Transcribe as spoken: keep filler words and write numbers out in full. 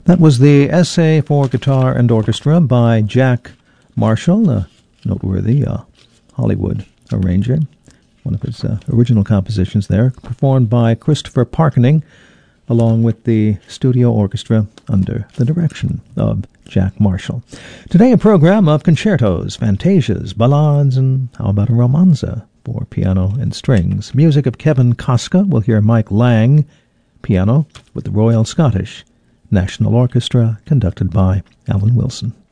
That was the Essay for Guitar and Orchestra by Jack Marshall, a noteworthy uh, Hollywood arranger. One of his uh, original compositions there, performed by Christopher Parkening, along with the studio orchestra under the direction of Jack Marshall. Today, a program of concertos, fantasias, ballades, and how about a romanza for piano and strings. Music of Kevin Koska. We'll hear Mike Lang, piano, with the Royal Scottish National Orchestra, conducted by Alan Wilson.